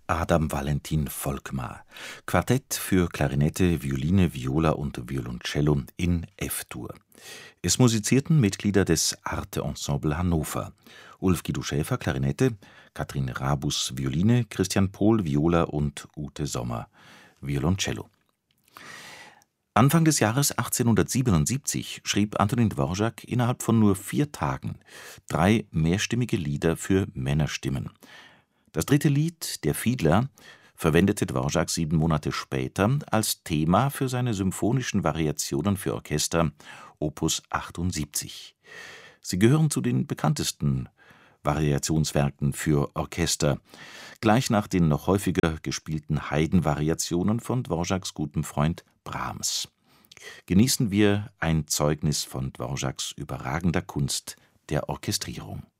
Adam Valentin Volkmar. Quartett für Klarinette, Violine, Viola und Violoncello in F-Dur. Es musizierten Mitglieder des Arte-Ensemble Hannover: Ulf Guido Schäfer, Klarinette, Katrin Rabus, Violine, Christian Pohl, Viola und Ute Sommer, Violoncello. Anfang des Jahres 1877 schrieb Antonín Dvořák innerhalb von nur 4 Tagen 3 mehrstimmige Lieder für Männerstimmen. Das dritte Lied, Der Fiedler, verwendete Dvořák 7 Monate später als Thema für seine symphonischen Variationen für Orchester Opus 78. Sie gehören zu den bekanntesten Variationswerken für Orchester, gleich nach den noch häufiger gespielten Haydn-Variationen von Dvořáks gutem Freund Brahms. Genießen wir ein Zeugnis von Dvořáks überragender Kunst der Orchestrierung.